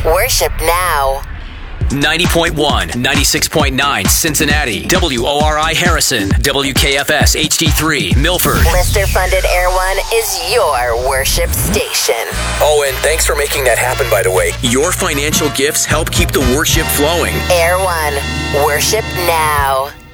Worship now. 90.1, 96.9 Cincinnati, WORI Harrison, WKFS HD3 Milford. Lister-funded Air One is your worship station. Oh, and thanks for making that happen, by the way. Your financial gifts help keep the worship flowing. Air One, worship now.